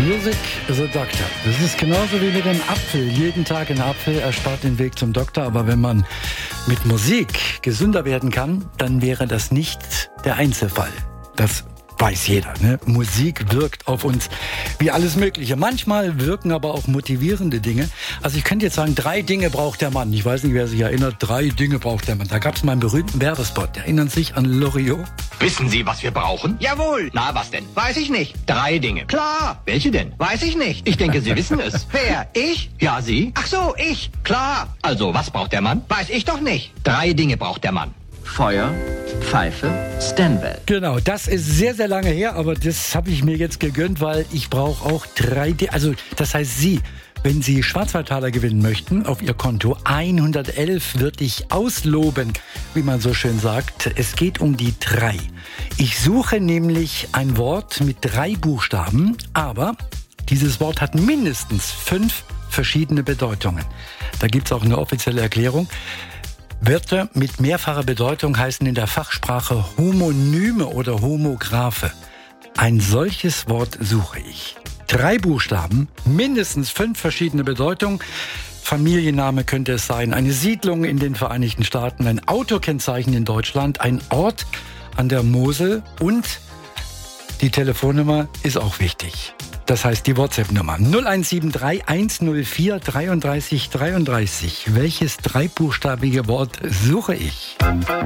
Music is a Doctor. Das ist genauso wie mit dem Apfel. Jeden Tag ein Apfel erspart den Weg zum Doktor. Aber wenn man mit Musik gesünder werden kann, dann wäre das nicht der Einzelfall. Das weiß jeder, ne? Musik wirkt auf uns wie alles Mögliche. Manchmal wirken aber auch motivierende Dinge. Also ich könnte jetzt sagen, 3 Dinge braucht der Mann. Ich weiß nicht, wer sich erinnert. 3 Dinge braucht der Mann. Da gab es mal einen berühmten Werbespot. Erinnern Sie sich an Loriot? Wissen Sie, was wir brauchen? Jawohl. Na, was denn? Weiß ich nicht. 3 Dinge. Klar. Welche denn? Weiß ich nicht. Ich denke, Sie wissen es. Wer? Ich? Ja, Sie? Ach so, ich. Klar. Also, was braucht der Mann? Weiß ich doch nicht. 3 Dinge braucht der Mann. Feuer, Pfeife, Stanwell. Genau, das ist sehr, sehr lange her, aber das habe ich mir jetzt gegönnt, weil ich brauche auch 3 Dinge. Also, das heißt, Sie, wenn Sie Schwarzwaldtaler gewinnen möchten auf Ihr Konto, 111 würde ich ausloben, wie man so schön sagt. Es geht um die 3. Ich suche nämlich ein Wort mit 3 Buchstaben, aber dieses Wort hat mindestens 5 verschiedene Bedeutungen. Da gibt es auch eine offizielle Erklärung. Wörter mit mehrfacher Bedeutung heißen in der Fachsprache Homonyme oder Homographe. Ein solches Wort suche ich. 3 Buchstaben, mindestens 5 verschiedene Bedeutungen. Familienname könnte es sein, eine Siedlung in den Vereinigten Staaten, ein Autokennzeichen in Deutschland, ein Ort an der Mosel und die Telefonnummer ist auch wichtig. Das heißt die WhatsApp-Nummer 0173 104 33 33. Welches 3-buchstabige Wort suche ich?